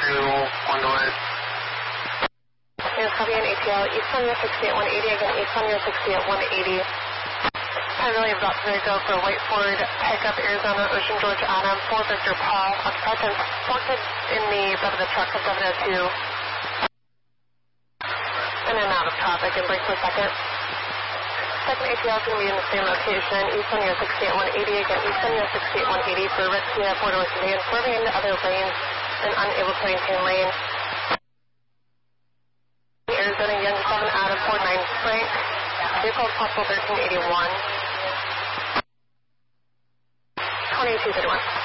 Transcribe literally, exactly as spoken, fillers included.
one delay. Here's copy on A T L, East on your sixty at one eighty, again East on your sixty at one eighty. Primarily about to go for White Ford, pickup Arizona, Ocean George Adam, four Victor Paul, occupied and parked in the bed of the truck of seven oh two. In and out of traffic, and brake for a second. Second A T L is going to be in the same location, East on your sixty at one eighty, again East on your sixty at one eighty for Ritzia, four door sedan, swerving into other lanes and unable to maintain lane. Arizona Young seven Adam four nine Frank, vehicle possible thirteen eighty-one, twenty-two thirty-one.